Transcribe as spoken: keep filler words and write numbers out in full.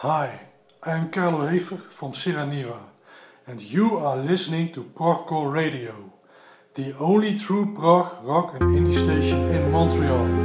Hi, I am Carlo Hefer from Sierra Neva, and you are listening to Progcore Radio, the only true prog, rock and indie station in Montreal.